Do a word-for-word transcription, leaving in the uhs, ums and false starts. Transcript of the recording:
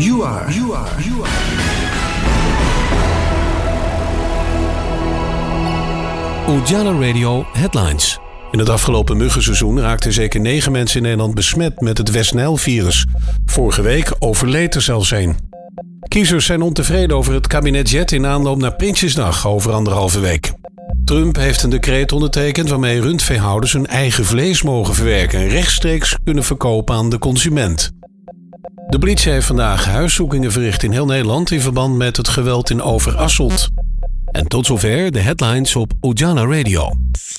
You are. You are. You are. Ujala Radio Headlines. In het afgelopen muggenseizoen raakten zeker negen mensen in Nederland besmet met het West-Nijl-virus. Vorige week overleed er zelfs één. Kiezers zijn ontevreden over het kabinet in aanloop naar Prinsjesdag over anderhalve week. Trump heeft een decreet ondertekend waarmee rundveehouders hun eigen vlees mogen verwerken en rechtstreeks kunnen verkopen aan de consument. De politie heeft vandaag huiszoekingen verricht in heel Nederland in verband met het geweld in Overasselt. En tot zover de headlines op Ujala Radio.